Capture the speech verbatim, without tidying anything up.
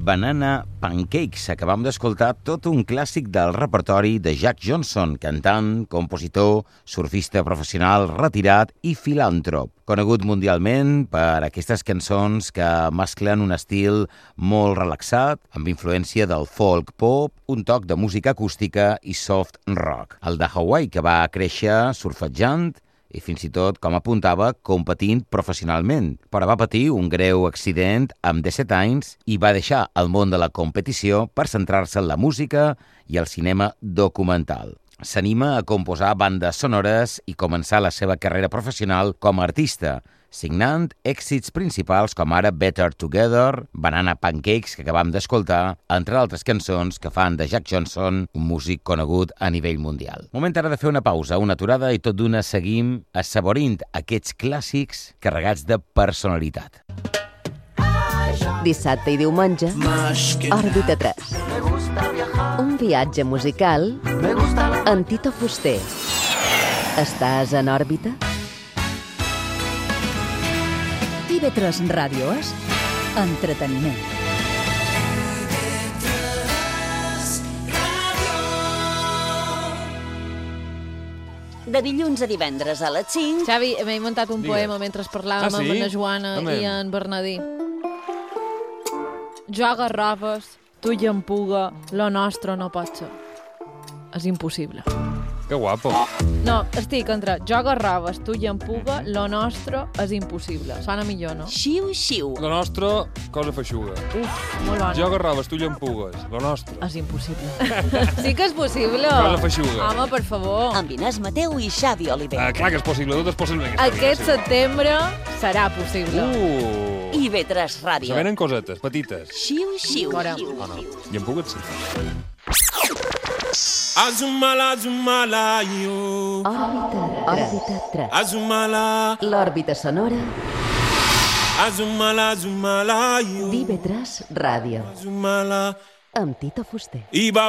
Banana Pancakes. Acabam d'escoltar tot un clàssic del repertori de Jack Johnson, cantant, compositor, surfista professional retirat i filàntrop, conegut mundialment per aquestes cançons que mesclen un estil molt relaxat, amb influència del folk pop, un toc de música acústica i soft rock. El de Hawaii, que va créixer surfejant i fins i tot, com apuntava, competint professionalment, però va patir un greu accident amb disset anys i va deixar el món de la competició per centrar-se en la música i el cinema documental. S'anima a composar bandes sonores i començar la seva carrera professional com a artista, signant èxits principals com ara Better Together, Banana Pancakes, que acabam d'escoltar, entre altres cançons que fan de Jack Johnson un músic conegut a nivell mundial. Moment ara de fer una pausa, una aturada, i tot d'una seguim assaborint aquests clàssics carregats de personalitat. Dissabte i diumenge, Òrbita tres. Un viatge musical amb Tito Fuster. Estàs en òrbita? I ve tres Ràdio és entreteniment. De dilluns a divendres a les cinc... Xavi, m'he muntat un Digues. poema mentre parlàvem Ah, sí? amb en Joana També. i en Bernadí. Jo agarraves, tu i en Puga, lo nostre no pot ser. És impossible. Que guapo. No, estic entre jo agarraves, tu i en Puga, lo nostre és impossible. Sona millor, no? Xiu, xiu. La nostra, cosa feixuga. Uf, molt bona. Jo agarraves, tu llampugues. La nostra. És impossible. Sí que és possible. Cosa feixuga. Home, per favor. Amb Inés Mateu i Xavi Oliver. Ah, clar que és possible, tot és possible. en aquesta Aquest vida, setembre serà possible. Uh! I ve tres Ràdio. Se venen cosetes, petites. Xiu, xiu. Fora. Oh, no. Llampugues, sí. Azumala, azumala, yo. Òrbita, Òrbita tres. Azumala, L'òrbita sonora azumala, azumala, yo. d'I V tres Ràdio. Azumala, Amb Tito Fuster. iba